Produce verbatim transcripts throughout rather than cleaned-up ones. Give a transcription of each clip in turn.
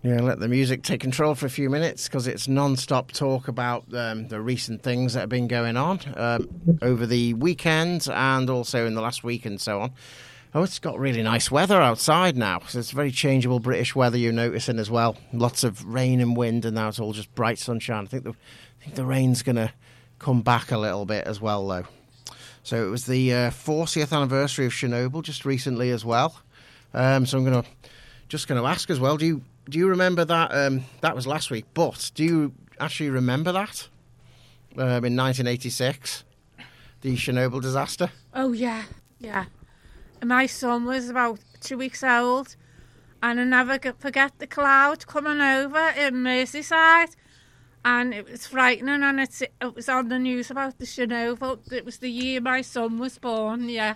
Yeah, let the music take control for a few minutes because it's non-stop talk about um, the recent things that have been going on um, over the weekend and also in the last week and so on. Oh, it's got really nice weather outside now. So it's very changeable British weather you're noticing as well. Lots of rain and wind, and now it's all just bright sunshine. I think the, I think the rain's going to come back a little bit as well, though. So it was the uh, fortieth anniversary of Chernobyl just recently as well. Um, so I'm going to just going to ask as well, do you do you remember that? Um, that was last week, but do you actually remember that um, in nineteen eighty-six, the Chernobyl disaster? Oh, yeah, yeah. My son was about two weeks old, and I never forget the cloud coming over in Merseyside, and it was frightening, and it's, it was on the news about the Chernobyl. It was the year my son was born, yeah.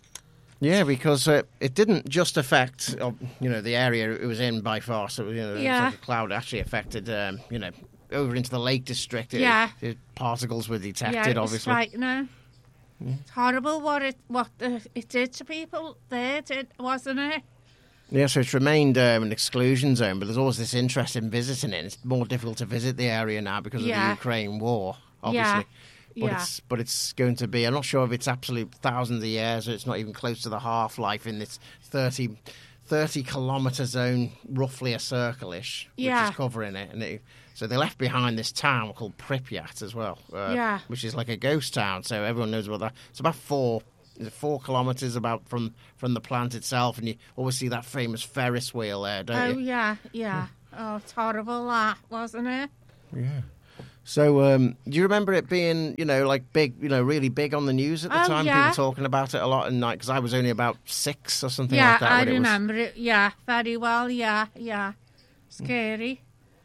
Yeah, because uh, it didn't just affect, uh, you know, the area it was in by far. So, you know, yeah. the cloud actually affected, um, you know, over into the Lake District. It, yeah. It, particles were detected, yeah, it obviously. Was frightening. Yeah. It's horrible what it what the, it did to people there, did, wasn't it? Yeah, so it's remained um, an exclusion zone, but there's always this interest in visiting it. It's more difficult to visit the area now because of yeah. the Ukraine war, obviously. Yeah. But, yeah. it's, but it's going to be, I'm not sure if it's absolute thousands of years or it's not even close to the half-life in this thirty, thirty kilometre zone, roughly a circle-ish, yeah. which is covering it. And it, so they left behind this town called Pripyat as well, uh, yeah. which is like a ghost town, so everyone knows about that. It's about four... Four kilometres about from, from the plant itself, and you always see that famous Ferris wheel there, don't oh, you? Oh, yeah, yeah. Oh, it's horrible, that, wasn't it? Yeah. So, um, do you remember it being, you know, like big, you know, really big on the news at the oh, time? Yeah. People talking about it a lot at night, because I was only about six or something yeah, like that. I when remember it, was... it, yeah, very well, yeah, yeah. Scary.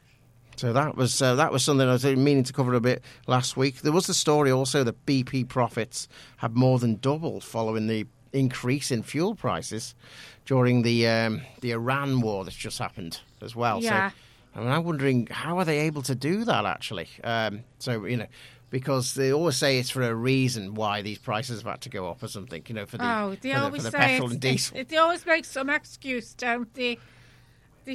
So that was uh, that was something I was meaning to cover a bit last week. There was the story also that B P profits have more than doubled following the increase in fuel prices during the um, the Iran war that's just happened as well. Yeah. So I mean, I'm wondering, how are they able to do that, actually? Um, so, you know, because they always say it's for a reason why these prices have had to go up or something, you know, for the, oh, they for always the, for the say petrol and diesel. It, they always make some excuse, don't they? they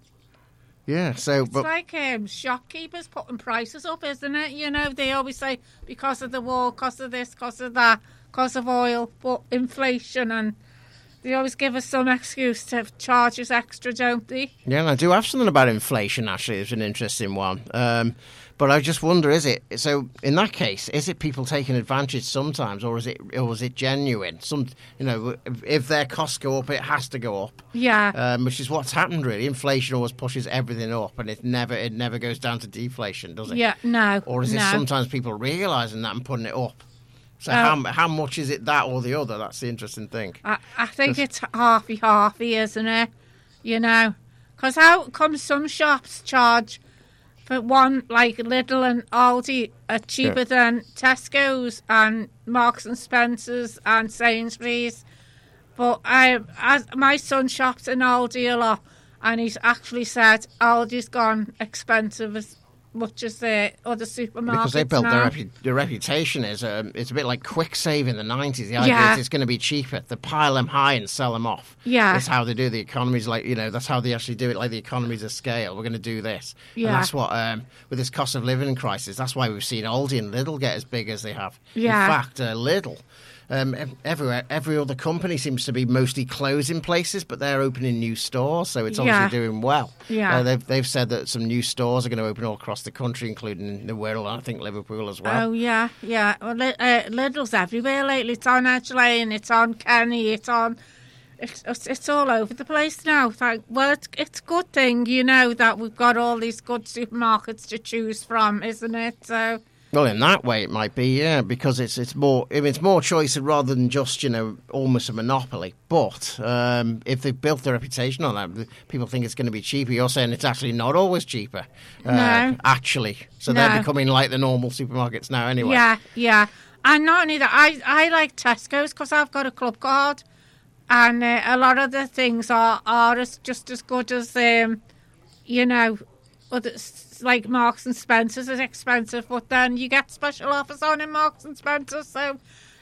yeah, so... It's but, like um, shopkeepers putting prices up, isn't it? You know, they always say because of the war, because of this, because of that, because of oil, but inflation, and they always give us some excuse to charge us extra, don't they? Yeah, and I do have something about inflation, actually. It's an interesting one. Um, but I just wonder, is it... So, in that case, is it people taking advantage sometimes, or is it or is it genuine? Some, you know, if, if their costs go up, it has to go up. Yeah. Um, which is what's happened, really. Inflation always pushes everything up, and it never it never goes down to deflation, does it? Yeah, no. Or is it no. sometimes people realising that and putting it up? So Oh. how how much is it that or the other? That's the interesting thing. I, I think Just- it's halfy-halfy, isn't it? You know? Because how come some shops charge for one, like Lidl and Aldi, are cheaper Yeah. than Tesco's and Marks and Spencer's and Sainsbury's? But I, as my son shops in Aldi a lot, and he's actually said Aldi's gone expensive as much as the other supermarkets Because they built now. their, repu- their reputation as um, it's a bit like Quick Save in the nineties. The idea Yeah. is it's going to be cheaper. They pile them high and sell them off. Yeah. That's how they do the economies. Like, you know, that's how they actually do it. Like the economies of scale. We're going to do this. Yeah. And that's what um, with this cost of living crisis. That's why we've seen Aldi and Lidl get as big as they have. Yeah. In fact, uh, Lidl. Um, ev- everywhere, every other company seems to be mostly closing places, but they're opening new stores, so it's obviously Yeah. doing well. Yeah. Uh, they've they've said that some new stores are going to open all across the country, including the Wirral and I think Liverpool as well. Oh, yeah, yeah. Well, Li- uh, Lidl's everywhere lately. It's on Edge Lane, it's on Kenny, it's on... It's, it's, it's all over the place now. It's like, well, it's, it's a good thing, you know, that we've got all these good supermarkets to choose from, isn't it? So... Well, in that way, it might be, yeah, because it's it's more I mean, it's more choice rather than just, you know, almost a monopoly. But um, if they've built their reputation on that, people think it's going to be cheaper. You're saying it's actually not always cheaper. Uh, No. Actually. So No. they're becoming like the normal supermarkets now anyway. Yeah, yeah. And not only that, I, I like Tesco's because I've got a club card. And uh, a lot of the things are, are as, just as good as, um, you know, others, like Marks and Spencer's is expensive, but then you get special offers on in Marks and Spencer's. So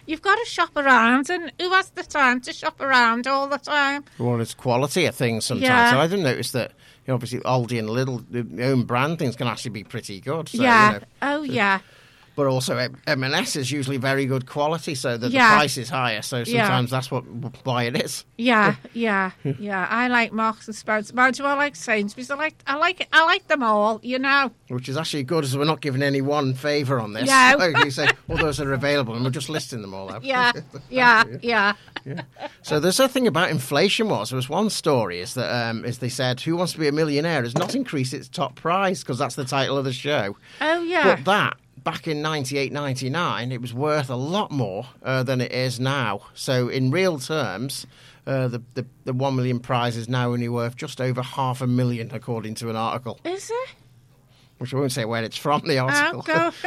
you've got to shop around, and who has the time to shop around all the time? Well, it's quality of things sometimes. Yeah. So I didn't notice that, you know, obviously Aldi and Lidl, their own brand things can actually be pretty good. So, yeah. You know, oh, yeah. But also M and S is usually very good quality, so that Yeah. the price is higher. So sometimes Yeah. that's what why it is. Yeah, yeah, yeah. I like Marks and Spencer. Mind you, I like Sainsbury's. I like, I like, I like them all. You know. Which is actually good, as we're not giving any one favour on this. No. Like you say, all those are available, and we're just listing them all out. Yeah, yeah, yeah. Yeah. So there's a thing about inflation was there was one story is that um, is they said Who Wants to Be a Millionaire has not increased its top prize because that's the title of the show. Oh yeah. But that back in ninety-eight, ninety-nine, it was worth a lot more uh, than it is now. So in real terms, uh, the, the the one million prize is now only worth just over half a million, according to an article. Is it? Which I won't say where it's from. The article. Oh, go.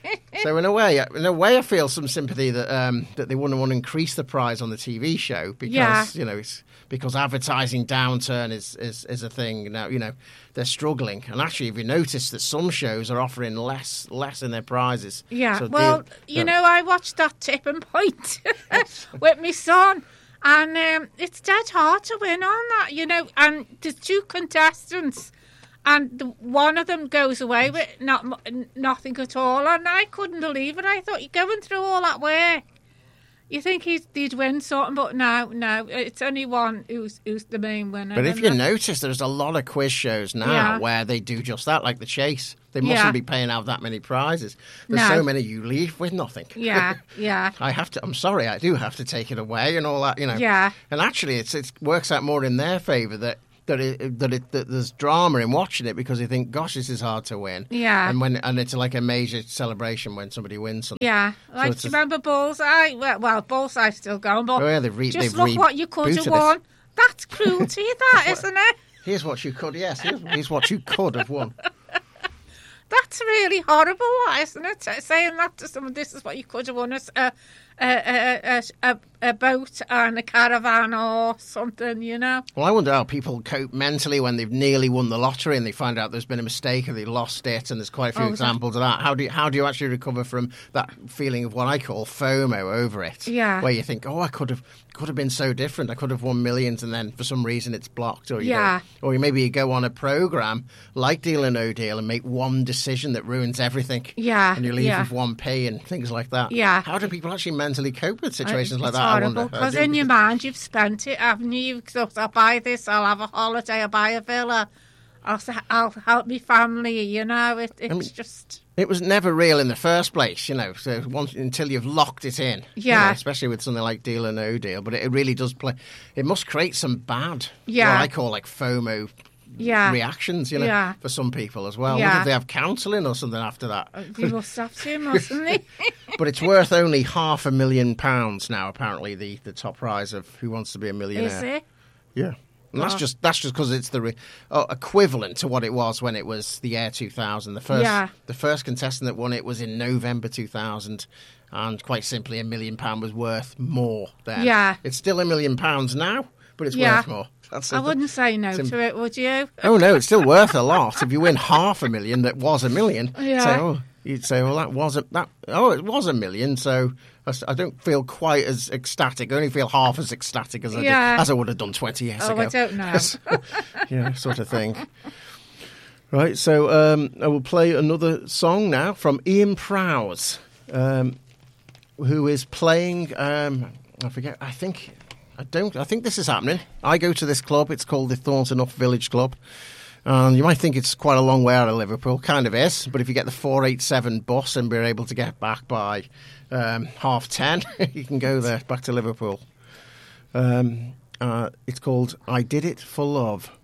So in a way, in a way, I feel some sympathy that um, that they wouldn't want to increase the prize on the T V show because Yeah. you know it's because advertising downturn is, is, is a thing now. You know they're struggling, and actually, if you notice that some shows are offering less less in their prizes. Yeah. So well, deal- you know, I watched that Tipping Point with my son, and um, it's dead hard to win on that. You know, and there's two contestants. And the, one of them goes away with not m- nothing at all, and I couldn't believe it. I thought, you're going through all that work, you think he'd, he'd win something, but no, no, it's only one who's who's the main winner. But if and you that- notice, there's a lot of quiz shows now Yeah. where they do just that, like The Chase. They mustn't Yeah. be paying out that many prizes. There's No. so many you leave with nothing. yeah, yeah, I have to. I'm sorry, I do have to take it away and all that, you know. Yeah. And actually, it's it works out more in their favour that that it, that, it, that there's drama in watching it because you think, gosh, this is hard to win. Yeah. And when and it's like a major celebration when somebody wins something. yeah. Like, it's do you a- remember Bullseye? Well, well, Bullseye's still going, but Oh, yeah, they've re- just they've look what you could have rebooted it. won. That's cruelty, that, isn't it? Here's what you could. Yes, here's, here's what you could have won. That's really horrible, that, isn't it? Saying that to someone, this is what you could have won, a, a, a, a, a, a boat and a caravan or something, you know? Well, I wonder how people cope mentally when they've nearly won the lottery and they find out there's been a mistake or they lost it, and there's quite a few Oh, examples of that. How do you, how do you actually recover from that feeling of what I call FOMO over it? Yeah. Where you think, oh, I could have could have been so different. I could have won millions, and then for some reason it's blocked. Or you Yeah. go, or you maybe you go on a program like Deal or No Deal and make one decision that ruins everything. Yeah, And you leave yeah. with one p and things like that. Yeah. How do people actually mentally cope with situations like It's that? I horrible, wonder. I because do. in your mind you've spent it, haven't you? You've thought, I'll buy this, I'll have a holiday, I'll buy a villa, I'll, s- I'll help my family, you know? It, it's mean- just... It was never real in the first place, you know, so once, until you've locked it in. you Yeah. know, especially with something like Deal or No Deal. But it, it really does play. It must create some bad, Yeah. what I call like FOMO Yeah. reactions, you know, Yeah. for some people as well. I Yeah. wonder if they have counselling or something after that. You must have to, mustn't they? But it's worth only half a million pounds now, apparently, the, the top prize of Who Wants to Be a Millionaire. Is it? Yeah. And that's Oh. just that's just because it's the re- oh, equivalent to what it was when it was the Air two thousand. The first Yeah. the first contestant that won it was in November two thousand, and quite simply, a million pound was worth more then. Yeah. It's still a million pounds now, but it's Yeah. worth more. That's I it. wouldn't say no Sim- to it, would you? Oh no, it's still worth a lot. If you win half a million that was a million, Yeah. say, oh, you'd say, well, that was a that. Oh, it was a million, so I s- I don't feel quite as ecstatic. I only feel half as ecstatic as I Yeah. did, as I would have done twenty years Oh, ago. I don't know. Yeah, sort of thing. Right, so um, I will play another song now from Ian Prowse, um, who is playing. Um, I forget. I think. I don't. I think this is happening. I go to this club. It's called the Thornton Off Village Club. And you might think it's quite a long way out of Liverpool. Kind of is. But if you get the four eighty-seven bus and we're able to get back by um, half ten, you can go there, back to Liverpool. Um, uh, it's called I Did It for Love.